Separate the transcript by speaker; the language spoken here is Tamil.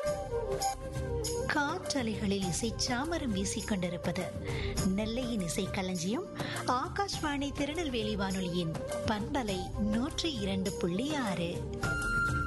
Speaker 1: காற்றலைகளில் இசை சாமரம் வீசிக்கொண்டிருப்பது நெல்லையின் இசை களஞ்சியம் ஆகாஷ்வாணி திருநெல்வேலி வானொலியின் பண்பலை 102.6.